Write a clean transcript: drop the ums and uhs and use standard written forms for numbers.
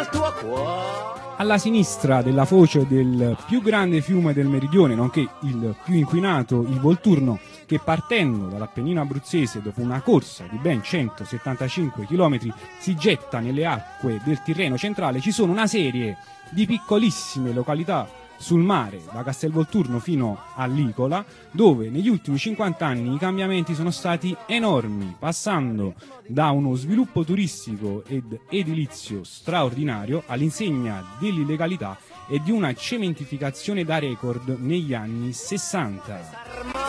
tuo cuore. Alla sinistra della foce del più grande fiume del meridione, nonché il più inquinato, il Volturno, che partendo dall'Appennino abruzzese dopo una corsa di ben 175 km si getta nelle acque del Tirreno centrale, ci sono una serie di piccolissime località sul mare, da Castelvolturno fino a Licola, dove negli ultimi 50 anni i cambiamenti sono stati enormi, passando da uno sviluppo turistico ed edilizio straordinario all'insegna dell'illegalità e di una cementificazione da record negli anni 60.